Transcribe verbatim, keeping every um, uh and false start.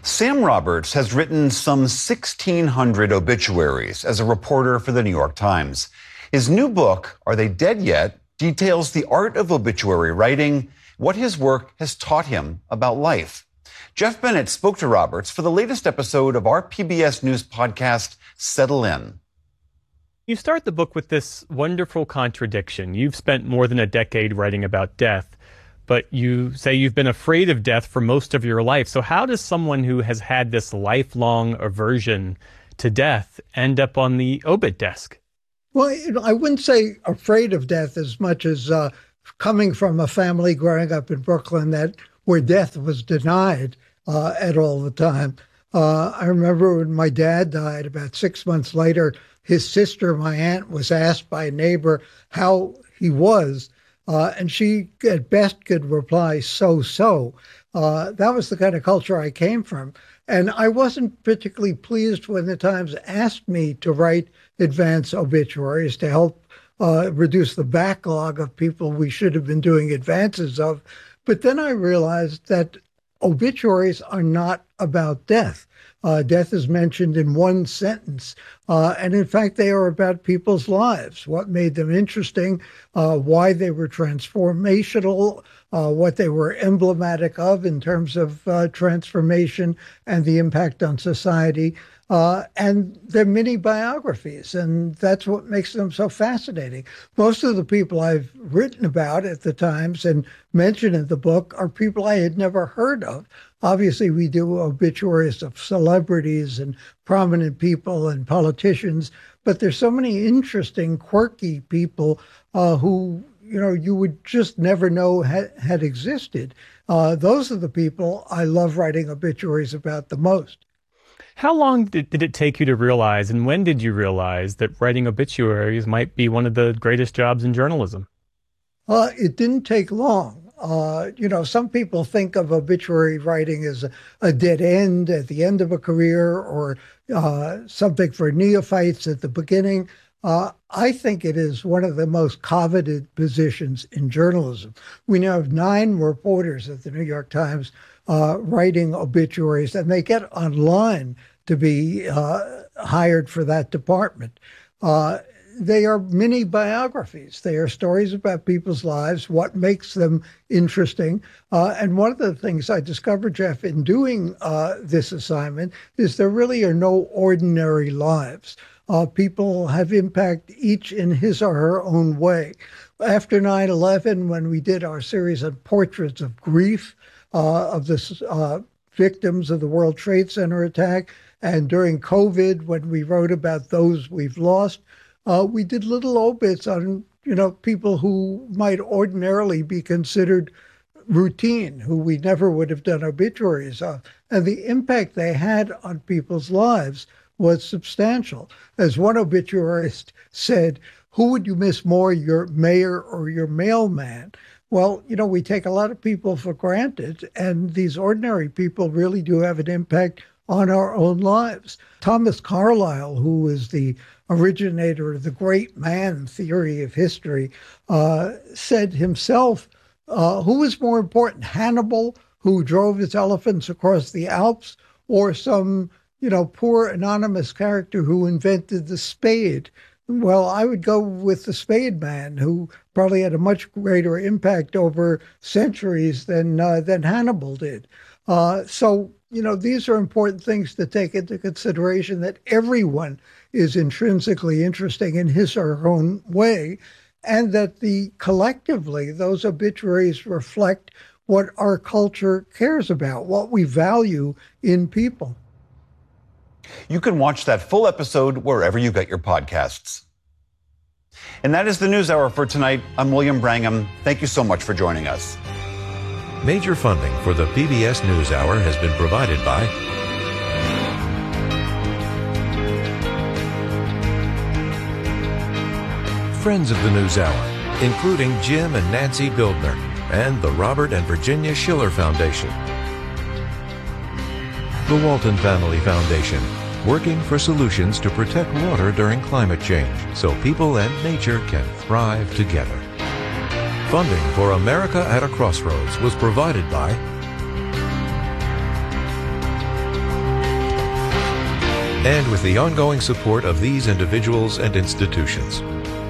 Sam Roberts has written some sixteen hundred obituaries as a reporter for the New York Times. His new book, Are They Dead Yet?, details the art of obituary writing, what his work has taught him about life. Jeff Bennett spoke to Roberts for the latest episode of our P B S News podcast, Settle In. You start the book with this wonderful contradiction. You've spent more than a decade writing about death, but you say you've been afraid of death for most of your life. So how does someone who has had this lifelong aversion to death end up on the obit desk? Well, I wouldn't say afraid of death as much as uh, coming from a family growing up in Brooklyn that where death was denied uh, at all the time. Uh, I remember when my dad died, about six months later, his sister, my aunt, was asked by a neighbor how he was, uh, and she at best could reply, so-so. Uh, that was the kind of culture I came from. And I wasn't particularly pleased when the Times asked me to write advance obituaries to help uh, reduce the backlog of people we should have been doing advances of. But then I realized that obituaries are not about death. Uh, death is mentioned in one sentence. Uh, and in fact, they are about people's lives, what made them interesting, uh, why they were transformational, uh, what they were emblematic of in terms of uh, transformation and the impact on society. Uh, and they're mini biographies, and that's what makes them so fascinating. Most of the people I've written about at the Times and mentioned in the book are people I had never heard of. Obviously, we do obituaries of celebrities and prominent people and politicians, but there's so many interesting, quirky people uh, who, you know, you would just never know had, had existed. Uh, those are the people I love writing obituaries about the most. How long did, did it take you to realize, and when did you realize that writing obituaries might be one of the greatest jobs in journalism? Uh, it didn't take long. Uh, you know, some people think of obituary writing as a, a dead end at the end of a career or uh, something for neophytes at the beginning. Uh, I think it is one of the most coveted positions in journalism. We now have nine reporters at the New York Times uh, writing obituaries, and they get online to be uh, hired for that department. Uh, They are mini biographies. They are stories about people's lives, what makes them interesting. Uh, and one of the things I discovered, Jeff, in doing uh, this assignment is there really are no ordinary lives. Uh, people have impact each in his or her own way. After nine eleven, when we did our series on portraits of grief uh, of the uh, victims of the World Trade Center attack, and during COVID, when we wrote about those we've lost, Uh, we did little obits on, you know, people who might ordinarily be considered routine, who we never would have done obituaries of. And the impact they had on people's lives was substantial. As one obituarist said, who would you miss more, your mayor or your mailman? Well, you know, we take a lot of people for granted, and these ordinary people really do have an impact on our own lives. Thomas Carlyle, who is the originator of the great man theory of history, uh, said himself, uh, who was more important, Hannibal, who drove his elephants across the Alps, or some, you know, poor anonymous character who invented the spade? Well, I would go with the spade man, who probably had a much greater impact over centuries than uh, than Hannibal did. Uh, so, you know, these are important things to take into consideration, that everyone is intrinsically interesting in his or her own way, and that the collectively, those obituaries reflect what our culture cares about, what we value in people. You can watch that full episode wherever you get your podcasts. And that is the News Hour for tonight. I'm William Brangham. Thank you so much for joining us. Major funding for the P B S NewsHour has been provided by friends of the NewsHour, including Jim and Nancy Bildner, and the Robert and Virginia Schiller Foundation. The Walton Family Foundation, working for solutions to protect water during climate change so people and nature can thrive together. Funding for America at a Crossroads was provided by and with the ongoing support of these individuals and institutions.